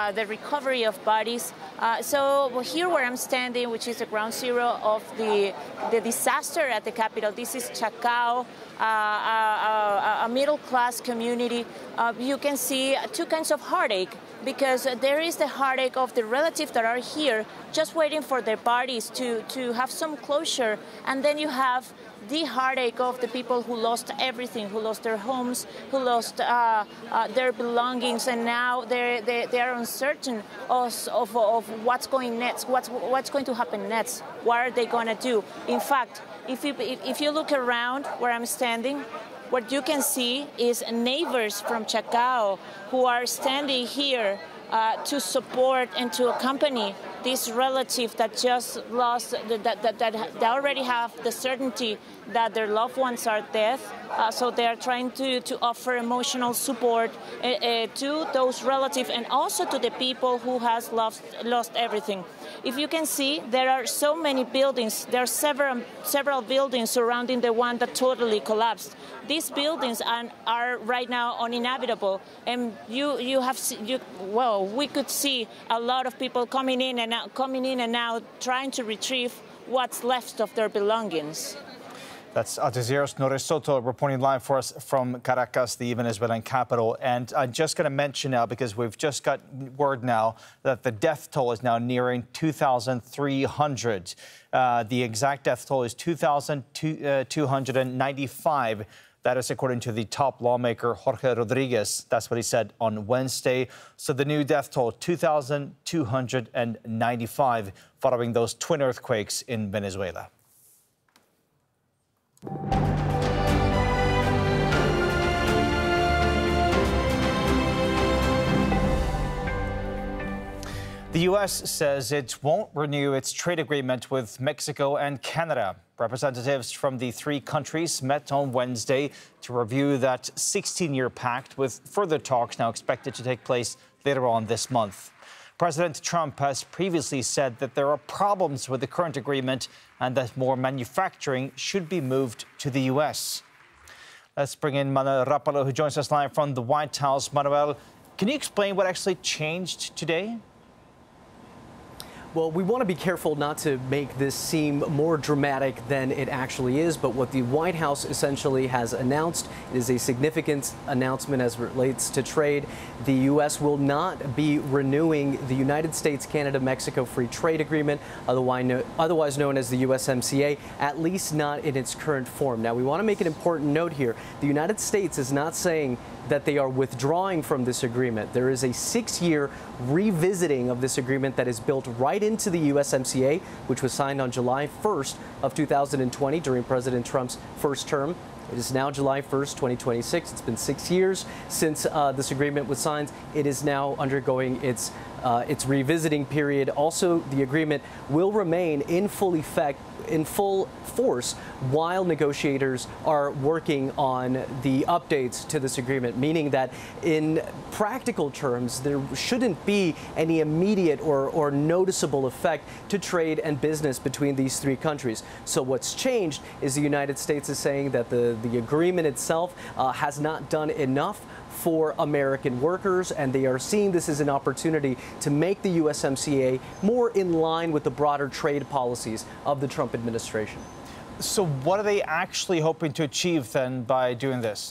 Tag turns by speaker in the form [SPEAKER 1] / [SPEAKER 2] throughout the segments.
[SPEAKER 1] the recovery of bodies. So here where I'm standing, which is the ground zero of the disaster at the capital, this is Chacao, a middle-class community. You can see two kinds of heartache, because there is the heartache of the relatives that are here just waiting for their bodies to have some closure, and then you have the heartache of the people who lost everything, who lost their homes, who lost their belongings, and now they are uncertain of what's going next, what's going to happen next, what are they going to do. In fact, if you look around where I'm standing, what you can see is neighbors from Chacao who are standing here to support and to accompany this relative that just lost, that they already have the certainty that their loved ones are dead. So they are trying to offer emotional support to those relatives and also to the people who has lost everything. If you can see, there are so many buildings. There are several buildings surrounding the one that totally collapsed. These buildings are right now uninhabitable, and we could see a lot of people coming in and out, trying to retrieve what's left of their belongings.
[SPEAKER 2] That's Al Jazeera's Nores Soto reporting live for us from Caracas, the Venezuelan capital. And I'm just going to mention now, because we've just got word now that the death toll is now nearing 2,300. The exact death toll is 2,295. That is according to the top lawmaker, Jorge Rodriguez. That's what he said on Wednesday. So the new death toll, 2,295, following those twin earthquakes in Venezuela. The U.S. says it won't renew its trade agreement with Mexico and Canada. Representatives from the three countries met on Wednesday to review that 16-year pact, with further talks now expected to take place later on this month. President Trump has previously said that there are problems with the current agreement and that more manufacturing should be moved to the U.S. Let's bring in Manuel Rapalo, who joins us live from the White House. Manuel, can you explain what actually changed today?
[SPEAKER 3] Well, we want to be careful not to make this seem more dramatic than it actually is, but what the White House essentially has announced is a significant announcement as it relates to trade. The U.S. will not be renewing the United States-Canada-Mexico Free Trade Agreement, otherwise known as the USMCA, at least not in its current form. Now, we want to make an important note here. The United States is not saying that they are withdrawing from this agreement. There is a 6-year revisiting of this agreement that is built right into the USMCA, which was signed on July 1st of 2020 during President Trump's first term. It is now July 1st, 2026. It's been 6 years since this agreement was signed. It is now undergoing its revisiting period. Also, the agreement will remain in full effect, in full force, while negotiators are working on the updates to this agreement, meaning that in practical terms, there shouldn't be any immediate or noticeable effect to trade and business between these three countries. So what's changed is the United States is saying that the agreement itself has not done enough for American workers, and they are seeing this as an opportunity to make the USMCA more in line with the broader trade policies of the Trump administration.
[SPEAKER 2] So what are they actually hoping to achieve then by doing this?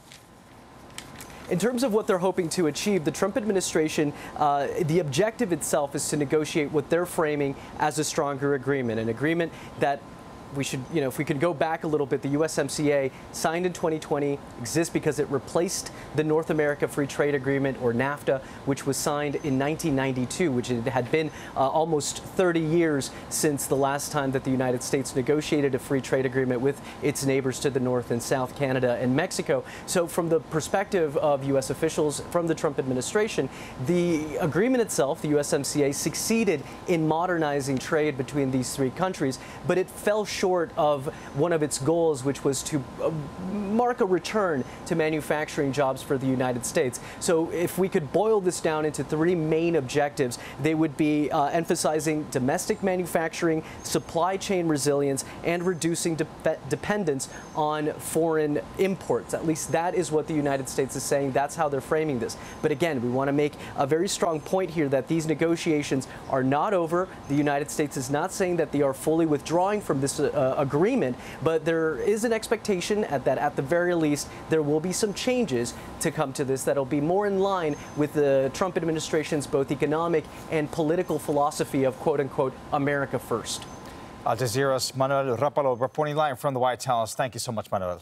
[SPEAKER 3] In terms of what they're hoping to achieve, the Trump administration, the objective itself is to negotiate what they're framing as a stronger agreement, an agreement that we should, if we could go back a little bit, the USMCA signed in 2020 exists because it replaced the North America Free Trade Agreement, or NAFTA, which was signed in 1992, which it had been almost 30 years since the last time that the United States negotiated a free trade agreement with its neighbors to the north and south, Canada and Mexico. So from the perspective of U.S. officials from the Trump administration, the agreement itself, the USMCA, succeeded in modernizing trade between these three countries, but it fell short of one of its goals, which was to mark a return to manufacturing jobs for the United States. So if we could boil this down into three main objectives, they would be emphasizing domestic manufacturing, supply chain resilience, and reducing dependence on foreign imports. At least that is what the United States is saying. That's how they're framing this. But again, we want to make a very strong point here that these negotiations are not over. The United States is not saying that they are fully withdrawing from this agreement, but there is an expectation that at the very least there will be some changes to come to this that'll be more in line with the Trump administration's both economic and political philosophy of quote-unquote America first.
[SPEAKER 2] Al Jazeera's Manuel Rapalo reporting live from the White House. Thank you so much, Manuel.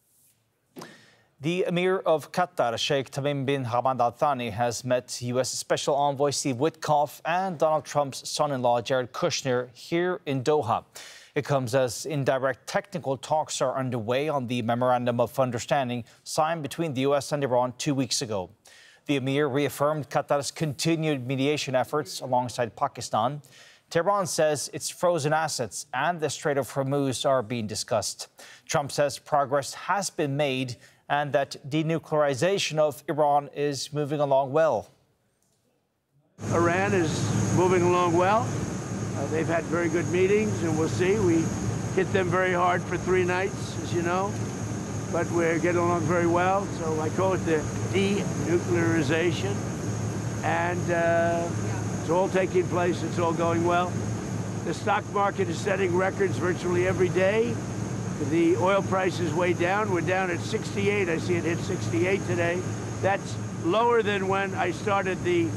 [SPEAKER 2] The Emir of Qatar, Sheikh Tamim bin Hamad Al Thani, has met U.S. Special Envoy Steve Witkoff and Donald Trump's son-in-law Jared Kushner here in Doha. It comes as indirect technical talks are underway on the Memorandum of Understanding signed between the U.S. and Iran 2 weeks ago. The Emir reaffirmed Qatar's continued mediation efforts alongside Pakistan. Tehran says its frozen assets and the Strait of Hormuz are being discussed. Trump says progress has been made and that denuclearization of Iran is moving along well.
[SPEAKER 4] Iran is moving along well. They've had very good meetings, and we'll see. We hit them very hard for 3 nights, as you know, but we're getting along very well. So I call it the denuclearization, and it's all taking place. It's all going well. The stock market is setting records virtually every day. The oil price is way down. We're down at 68. I see it hit 68 today. That's lower than when I started the,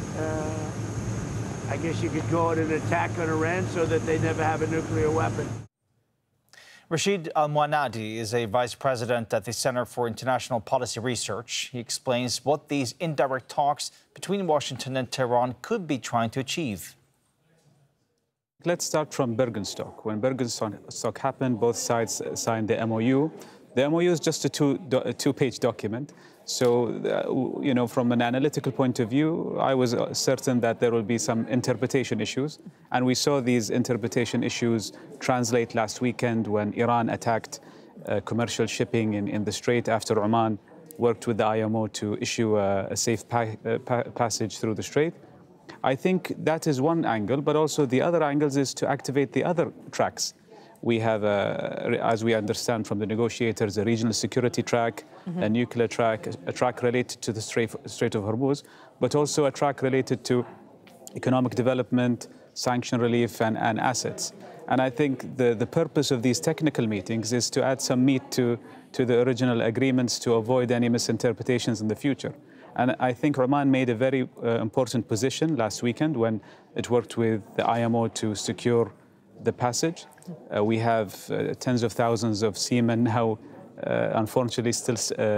[SPEAKER 4] I guess you could call it an attack on Iran so that they never have a nuclear weapon.
[SPEAKER 2] Rashid Al-Muannadi is a vice president at the Center for International Policy Research. He explains what these indirect talks between Washington and Tehran could be trying to achieve.
[SPEAKER 5] Let's start from Bergenstock. When Bergenstock happened, both sides signed the MOU. The MOU is just a two-page document. So, you know, from an analytical point of view, I was certain that there will be some interpretation issues. And we saw these interpretation issues translate last weekend when Iran attacked commercial shipping in the Strait after Oman worked with the IMO to issue a safe passage through the Strait. I think that is one angle, but also the other angles is to activate the other tracks. We have, as we understand from the negotiators, a regional security track, a nuclear track, a track related to the Strait of Hormuz, but also a track related to economic development, sanction relief, and assets. And I think the purpose of these technical meetings is to add some meat to the original agreements to avoid any misinterpretations in the future. And I think Oman made a very important position last weekend when it worked with the IMO to secure the passage. We have tens of thousands of seamen now, unfortunately, still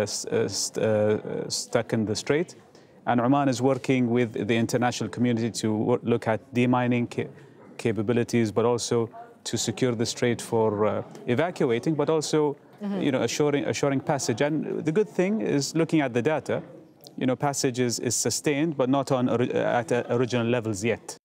[SPEAKER 5] stuck in the Strait. And Oman is working with the international community to look at demining capabilities, but also to secure the Strait for evacuating, but also, you know, assuring passage. And the good thing is, looking at the data, you know, passage is sustained, but not at original levels yet.